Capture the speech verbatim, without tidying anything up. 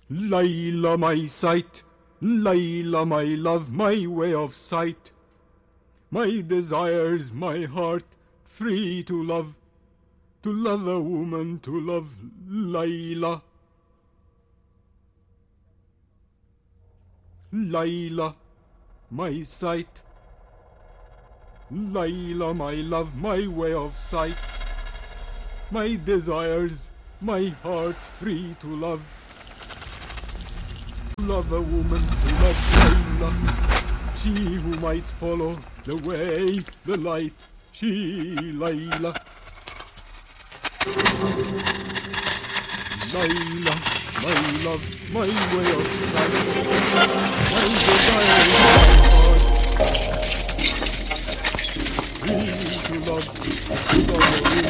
Layla, my sight, Layla, my love, my way of sight, my desires, my heart, free to love, to love a woman, to love Layla. Layla, my sight, Layla, my love, my way of sight, my desires, my heart, free to love, to love a woman, to love Layla, she who might follow the way, the light, she, Layla. Layla, my love, my way of sight, my desire, my heart, free to love, to love a woman.